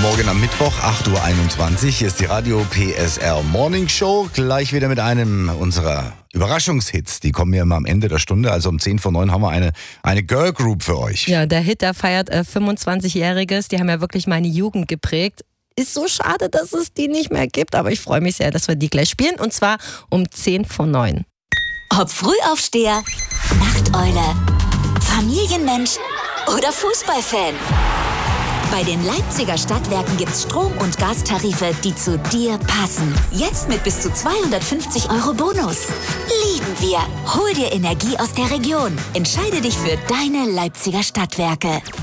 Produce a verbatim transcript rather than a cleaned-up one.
Morgen am Mittwoch, acht Uhr einundzwanzig. Hier ist die Radio P S R Morning Show. Gleich wieder mit einem unserer Überraschungshits. Die kommen ja immer am Ende der Stunde. Also um zehn vor neun haben wir eine, eine Girl Group für euch. Ja, der Hit, der feiert äh, fünfundzwanzigjähriges. Die haben ja wirklich meine Jugend geprägt. Ist so schade, dass es die nicht mehr gibt. Aber ich freue mich sehr, dass wir die gleich spielen. Und zwar um zehn vor neun. Ob Frühaufsteher, Nachteule, Familienmensch oder Fußballfan. Bei den Leipziger Stadtwerken gibt's Strom- und Gastarife, die zu dir passen. Jetzt mit bis zu zweihundertfünfzig Euro Bonus. Lieben wir. Hol dir Energie aus der Region. Entscheide dich für deine Leipziger Stadtwerke.